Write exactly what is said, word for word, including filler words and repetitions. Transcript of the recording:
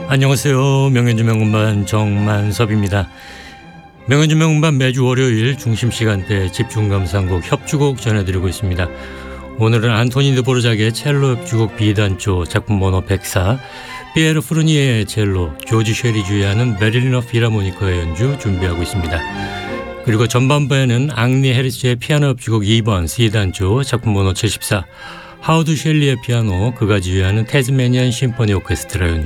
안녕하세요. 명현주 명음반 정만섭입니다. 명현주 명음반 매주 월요일 중심 시간대 집중 감상곡 협주곡 전해드리고 있습니다. 오늘은 안토니 드보르작의 첼로 협주곡 B단조 작품 번호 백사, 피에르 프르니에의 첼로, 조지 쉘이 주의하는 베를리너 필하모니커의 연주 준비하고 있습니다. 그리고 전반부에는 앙리 해리스의 피아노 협주곡 이 번 C단조 작품 번호 칠십사, 하우드 쉘리의 피아노, 그가 지휘하는 태즈메니안 심포니 오케스트라 연주,